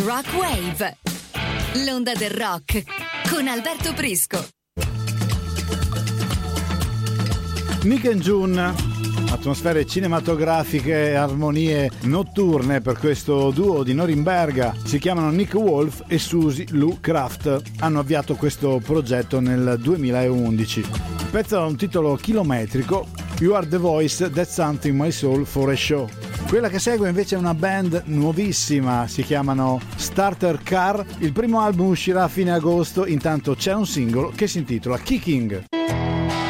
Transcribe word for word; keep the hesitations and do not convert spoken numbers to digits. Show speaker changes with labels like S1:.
S1: Rock Wave, l'onda del rock con Alberto Prisco.
S2: Nick and June, atmosfere cinematografiche e armonie notturne per questo duo di Norimberga. Si chiamano Nick Wolf e Susie Lou Kraft. Hanno avviato questo progetto nel duemilaundici. Il pezzo ha un titolo chilometrico, You Are the Voice That's Something My Soul for a Show. Quella che segue invece è una band nuovissima, si chiamano Starter Car. Il primo album uscirà a fine agosto, intanto c'è un singolo che si intitola Kicking.